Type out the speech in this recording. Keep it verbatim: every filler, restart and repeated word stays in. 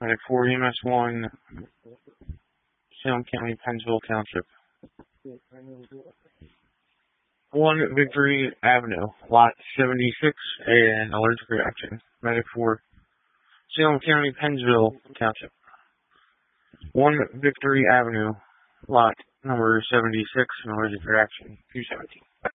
Medic four, E M S one, Salem County, Pennsville Township. one Victory Avenue, Lot seventy-six, an allergic reaction. Medic four, Salem County, Pennsville Township. one Victory Avenue, Lot number seventy-six, an allergic reaction. two seventeen.